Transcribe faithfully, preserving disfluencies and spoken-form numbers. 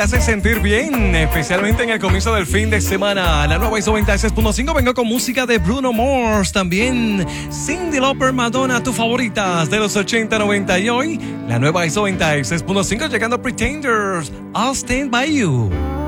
Hace sentir bien, especialmente en el comienzo del fin de semana. La nueva I S O noventa y seis punto cinco. Vengo con música de Bruno Mars. También Cyndi Lauper, Madonna, tus favoritas de los ochenta, noventa. Y hoy, la nueva I S O noventa y seis punto cinco llegando a Pretenders. I'll Stand By You.